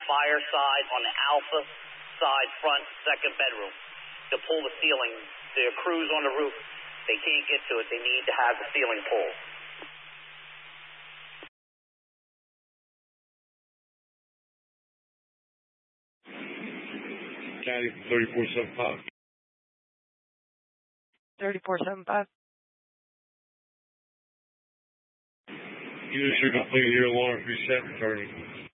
fire side on the Alpha side front second bedroom to pull the ceiling. The crews on the roof, they can't get to it. They need to have the ceiling pulled. Caddy 3475. 3475. Units are complete here, alarm reset, returning.